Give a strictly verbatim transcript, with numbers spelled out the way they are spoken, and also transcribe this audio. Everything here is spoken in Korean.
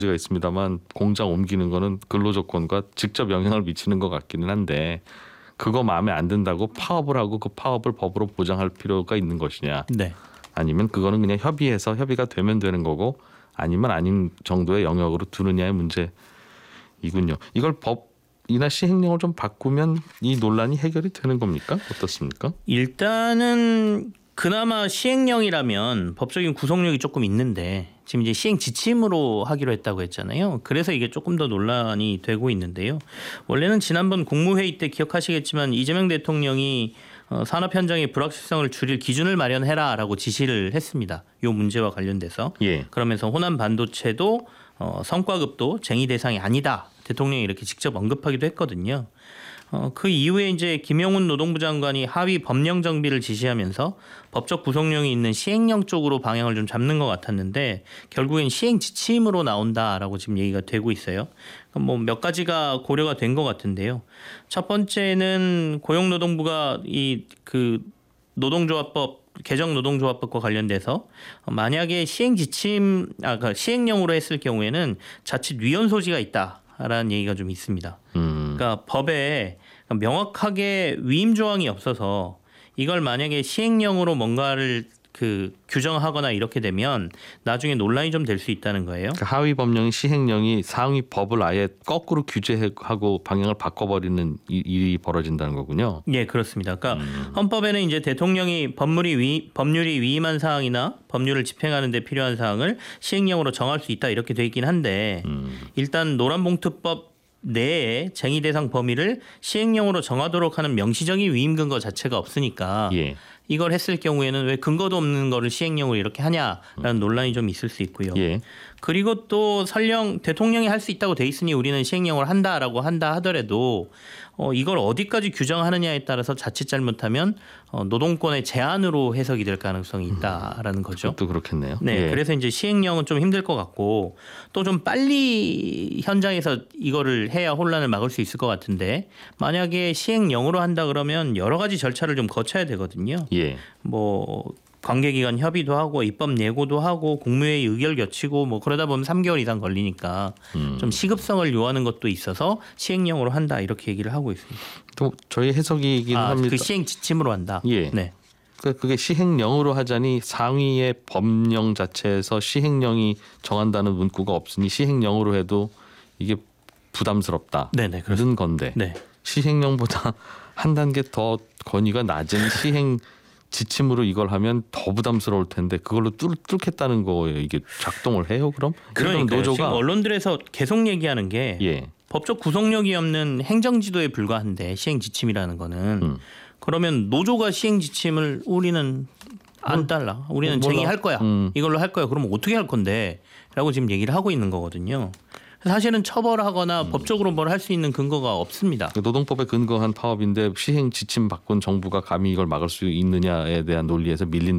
가 있습니다만 공장 옮기는 거는 근로조건과 직접 영향을 미치는 것 같기는 한데 그거 마음에 안 든다고 파업을 하고 그 파업을 법으로 보장할 필요가 있는 것이냐. 네. 아니면 그거는 그냥 협의해서 협의가 되면 되는 거고 아니면 아닌 정도의 영역으로 두느냐의 문제이군요. 이걸 법이나 시행령을 좀 바꾸면 이 논란이 해결이 되는 겁니까? 어떻습니까? 일단은 그나마 시행령이라면 법적인 구속력이 조금 있는데 지금 이제 시행 지침으로 하기로 했다고 했잖아요. 그래서 이게 조금 더 논란이 되고 있는데요. 원래는 지난번 국무회의 때 기억하시겠지만 이재명 대통령이 산업 현장의 불확실성을 줄일 기준을 마련해라라고 지시를 했습니다. 이 문제와 관련돼서. 예. 그러면서 호남 반도체도 어, 성과급도 쟁의 대상이 아니다. 대통령이 이렇게 직접 언급하기도 했거든요. 어, 그 이후에 이제 김용훈 노동부 장관이 하위 법령 정비를 지시하면서 법적 구속력이 있는 시행령 쪽으로 방향을 좀 잡는 것 같았는데 결국엔 시행 지침으로 나온다라고 지금 얘기가 되고 있어요. 뭐 몇 가지가 고려가 된 것 같은데요. 첫 번째는 고용노동부가 이 그 노동조합법 개정 노동조합법과 관련돼서 만약에 시행 지침 아 그러니까 시행령으로 했을 경우에는 자칫 위헌 소지가 있다라는 얘기가 좀 있습니다. 음. 그러니까 법에 명확하게 위임 조항이 없어서 이걸 만약에 시행령으로 뭔가를 그 규정하거나 이렇게 되면 나중에 논란이 좀 될 수 있다는 거예요. 그 하위 법령이 시행령이 상위 법을 아예 거꾸로 규제하고 방향을 바꿔버리는 일이 벌어진다는 거군요. 예, 그렇습니다. 그러니까 음. 헌법에는 이제 대통령이 법률이 위, 법률이 위임한 사항이나 법률을 집행하는 데 필요한 사항을 시행령으로 정할 수 있다 이렇게 돼 있긴 한데 음. 일단 노란봉투법 내에 쟁의 대상 범위를 시행령으로 정하도록 하는 명시적인 위임 근거 자체가 없으니까 예. 이걸 했을 경우에는 왜 근거도 없는 거를 시행령으로 이렇게 하냐라는 논란이 좀 있을 수 있고요. 예. 그리고 또 설령 대통령이 할 수 있다고 돼 있으니 우리는 시행령을 한다라고 한다 하더라도 어, 이걸 어디까지 규정하느냐에 따라서 자칫 잘못하면 어, 노동권의 제한으로 해석이 될 가능성이 있다라는 거죠. 또 그렇겠네요. 네, 예. 그래서 이제 시행령은 좀 힘들 것 같고 또 좀 빨리 현장에서 이거를 해야 혼란을 막을 수 있을 것 같은데 만약에 시행령으로 한다 그러면 여러 가지 절차를 좀 거쳐야 되거든요. 예. 뭐 관계기관 협의도 하고 입법 예고도 하고 국무회의 의결 거치고 뭐 그러다 보면 삼 개월 이상 걸리니까 음. 좀 시급성을 요하는 것도 있어서 시행령으로 한다 이렇게 얘기를 하고 있습니다. 또 저희 해석이긴 아, 합니다. 그 시행 지침으로 한다. 예. 네. 그 그게 시행령으로 하자니 상위의 법령 자체에서 시행령이 정한다는 문구가 없으니 시행령으로 해도 이게 부담스럽다. 네네, 그런 건데 네. 시행령보다 한 단계 더 권위가 낮은 시행 지침으로 이걸 하면 더 부담스러울 텐데 그걸로 뚫, 뚫겠다는 거예요. 이게 작동을 해요 그럼? 그러니까 노조가 지금 언론들에서 계속 얘기하는 게 예. 법적 구속력이 없는 행정지도에 불과한데 시행 지침이라는 거는 음. 그러면 노조가 시행 지침을 우리는 안 따라 우리는 몰라. 쟁의할 거야 음. 이걸로 할 거야 그러면 어떻게 할 건데라고 지금 얘기를 하고 있는 거거든요. 사실은 처벌하거나 음. 법적으로 뭘 할 수 있는 근거가 없습니다. 노동법에 근거한 파업인데 시행 지침 바꾼 정부가 감히 이걸 막을 수 있느냐에 대한 논리에서 밀린